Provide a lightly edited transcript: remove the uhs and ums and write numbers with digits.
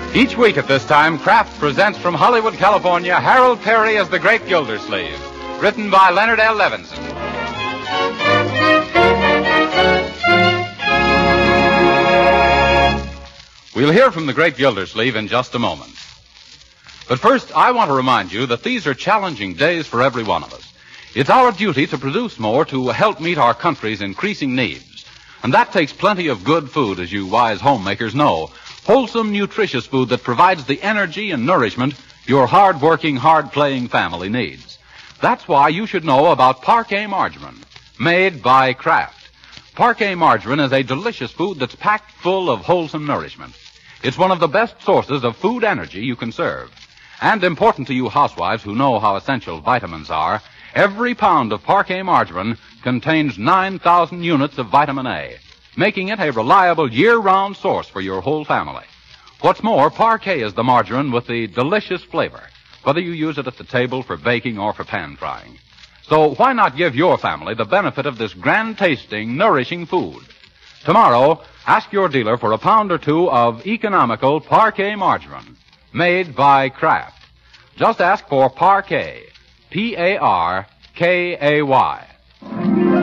Each week at this time, Kraft presents from Hollywood, California, Harold Perry as the Great Gildersleeve, written by Leonard L. Levinson. We'll hear from the Great Gildersleeve in just a moment. But first, I want to remind you that these are challenging days for every one of us. It's our duty to produce more to help meet our country's increasing needs. And that takes plenty of good food, as you wise homemakers know. Wholesome, nutritious food that provides the energy and nourishment your hard-working, hard-playing family needs. That's why you should know about Parquet Margarine, made by Kraft. Parquet Margarine is a delicious food that's packed full of wholesome nourishment. It's one of the best sources of food energy you can serve. And important to you housewives who know how essential vitamins are, every pound of Parquet Margarine contains 9,000 units of vitamin A, making it a reliable year-round source for your whole family. What's more, Parquet is the margarine with the delicious flavor, whether you use it at the table for baking or for pan frying. So why not give your family the benefit of this grand-tasting, nourishing food? Tomorrow, ask your dealer for a pound or two of economical Parquet Margarine, made by Kraft. Just ask for Parquet, P-A-R-K-A-Y.